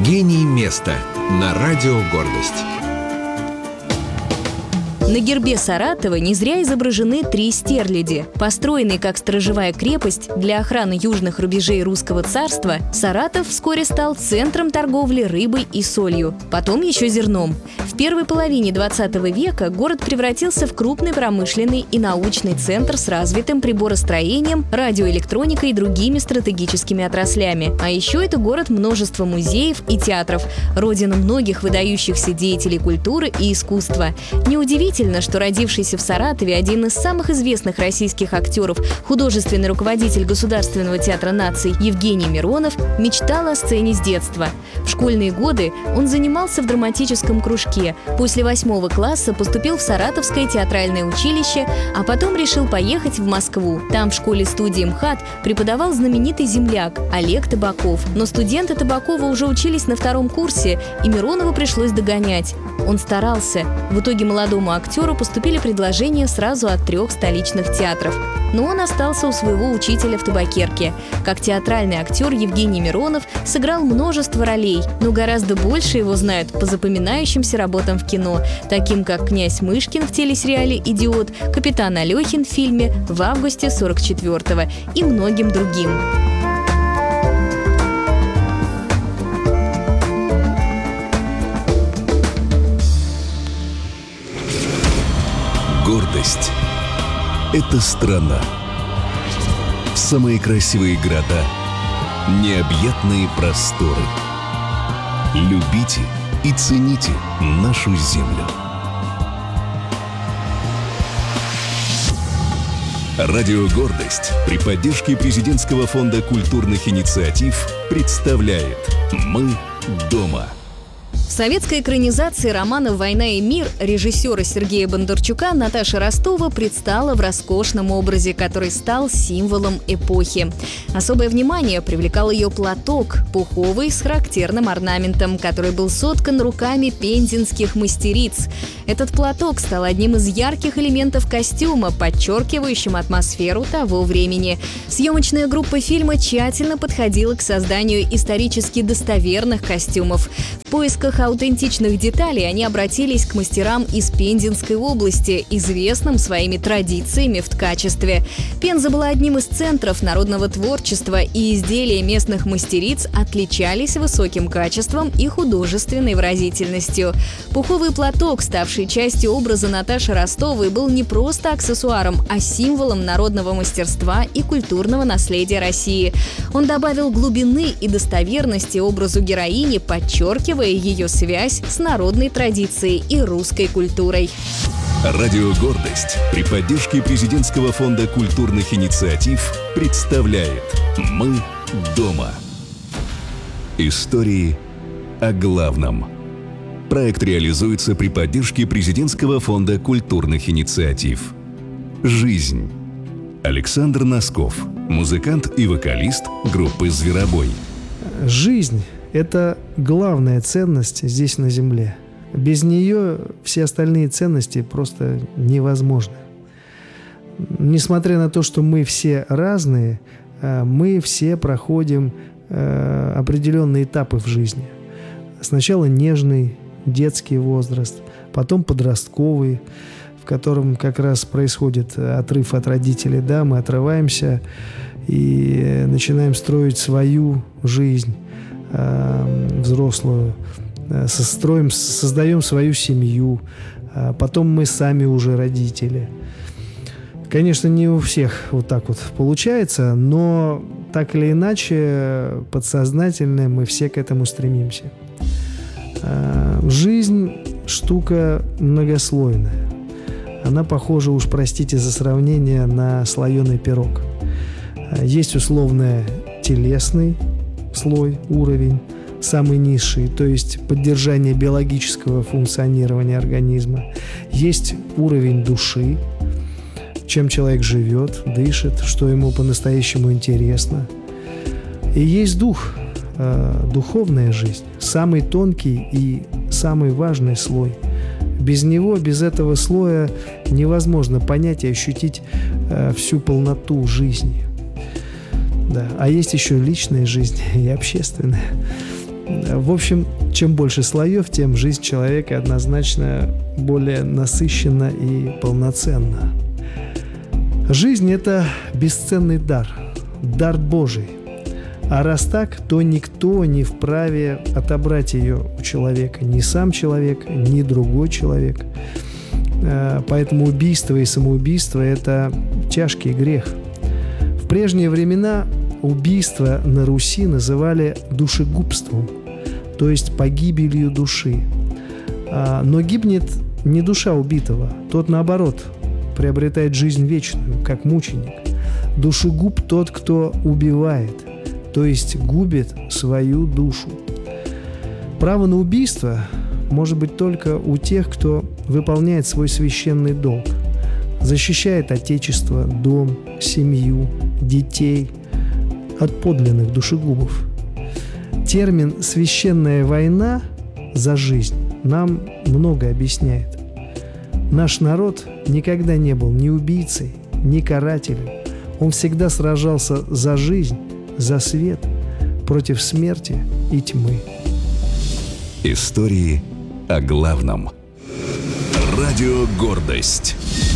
Гений места на радио «Гордость». На гербе Саратова не зря изображены 3 стерляди. Построенный как сторожевая крепость для охраны южных рубежей Русского царства, Саратов вскоре стал центром торговли рыбой и солью, потом еще зерном. В первой половине 20 века город превратился в крупный промышленный и научный центр с развитым приборостроением, радиоэлектроникой и другими стратегическими отраслями. А еще это город множества музеев и театров, родина многих выдающихся деятелей культуры и искусства. Неудивительно, что родившийся в Саратове один из самых известных российских актеров, художественный руководитель Государственного театра наций Евгений Миронов, мечтал о сцене с детства. В школьные годы он занимался в драматическом кружке. После 8 класса поступил в Саратовское театральное училище, а потом решил поехать в Москву. Там в школе-студии МХАТ преподавал знаменитый земляк Олег Табаков. Но студенты Табакова уже учились на 2-м курсе, и Миронову пришлось догонять. Он старался. В итоге молодому актеру поступили предложения сразу от 3 столичных театров. Но он остался у своего учителя в табакерке. Как театральный актер Евгений Миронов сыграл множество ролей, но гораздо больше его знают по запоминающимся работам в кино, таким как князь Мышкин в телесериале «Идиот», капитан Алехин в фильме «В августе 44-го» и многим другим. Гордость – это страна. Самые красивые города, необъятные просторы. Любите и цените нашу землю. Радио «Гордость» при поддержке Президентского фонда культурных инициатив представляет «Мы дома». В советской экранизации романа «Война и мир» режиссера Сергея Бондарчука Наташа Ростова предстала в роскошном образе, который стал символом эпохи. Особое внимание привлекал ее платок, пуховый с характерным орнаментом, который был соткан руками пензенских мастериц. Этот платок стал одним из ярких элементов костюма, подчеркивающим атмосферу того времени. Съемочная группа фильма тщательно подходила к созданию исторически достоверных костюмов. В поисках аутентичных деталей они обратились к мастерам из Пензенской области, известным своими традициями в ткачестве. Пенза была одним из центров народного творчества, и изделия местных мастериц отличались высоким качеством и художественной выразительностью. Пуховый платок, ставший частью образа Наташи Ростовой, был не просто аксессуаром, а символом народного мастерства и культурного наследия России. Он добавил глубины и достоверности образу героини, подчеркивая ее связь с народной традицией и русской культурой. Радио «Гордость» при поддержке Президентского фонда культурных инициатив представляет «Мы дома». Истории о главном. Проект реализуется при поддержке Президентского фонда культурных инициатив. Жизнь. Александр Носков, музыкант и вокалист группы «Зверобой». Жизнь – это главная ценность здесь на Земле. Без нее все остальные ценности просто невозможны. Несмотря на то, что мы все разные, мы все проходим определенные этапы в жизни. Сначала нежный, детский возраст, потом подростковый, в котором как раз происходит отрыв от родителей. Да, мы отрываемся и начинаем строить свою жизнь взрослую, создаем свою семью, потом мы сами уже родители. Конечно, не у всех вот так вот получается, но так или иначе подсознательно мы все к этому стремимся. Жизнь штука многослойная. Она похожа, уж простите за сравнение, на слоеный пирог. Есть условно телесный слой, уровень, самый низший, то есть поддержание биологического функционирования организма. Есть уровень души, чем человек живет, дышит, что ему по-настоящему интересно. И есть дух, духовная жизнь, самый тонкий и самый важный слой. Без него, без этого слоя невозможно понять и ощутить всю полноту жизни. Да. А есть еще личная жизнь и общественная. В общем, чем больше слоев, тем жизнь человека однозначно более насыщенна и полноценна. Жизнь – это бесценный дар, дар Божий. А раз так, то никто не вправе отобрать ее у человека. Ни сам человек, ни другой человек. Поэтому убийство и самоубийство – это тяжкий грех. В прежние времена убийство на Руси называли душегубством, то есть погибелью души. Но гибнет не душа убитого, тот, наоборот, приобретает жизнь вечную, как мученик. Душегуб – тот, кто убивает, то есть губит свою душу. Право на убийство может быть только у тех, кто выполняет свой священный долг, защищает Отечество, дом, семью, детей от подлинных душегубов. Термин «священная война за жизнь» нам многое объясняет. Наш народ никогда не был ни убийцей, ни карателем. Он всегда сражался за жизнь, за свет, против смерти и тьмы. Истории о главном. Радио «Гордость».